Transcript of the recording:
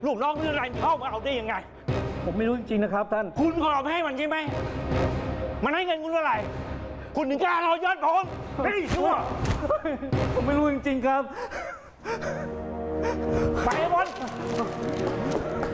ลูกน้องเรื่องอะไรเข้ามาเอาได้ยังไงผมไม่รู้จริงๆนะครับท่านคุณขอให้มันใช่ไหมมันให้เงินคุณเท่าไหร่คุณถึงกล้ารอยอดผมเฮ้ยชั่วผมไม่รู้จริงๆครับไปบอล